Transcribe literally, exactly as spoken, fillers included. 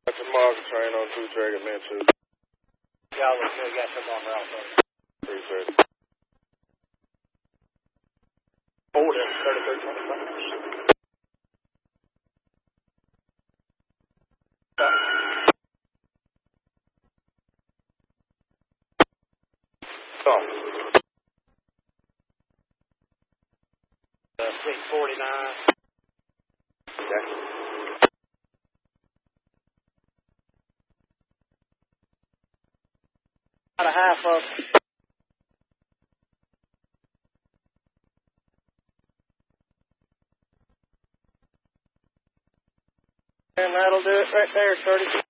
That's a marker train on two track at Manchester. Y'all look good. Got some marker also. Appreciate it. Forty, thirty-three, twenty-five. Stop. Uh, six forty-nine. Okay. About a half of. And that'll do it right there, thirty.